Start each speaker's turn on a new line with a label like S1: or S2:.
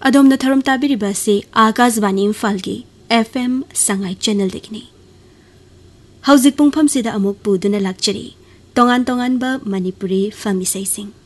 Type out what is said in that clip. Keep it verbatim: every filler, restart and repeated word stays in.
S1: अदोमना थरम ताबिरिबा से आकाशवाणी इम्फाल की FM Sangai channel देखने हौजिक पुंगफम सिदा अमुक पुदुना लाक्चरी तोंगान तोंगान बा मणिपुरी फमी सैसिंग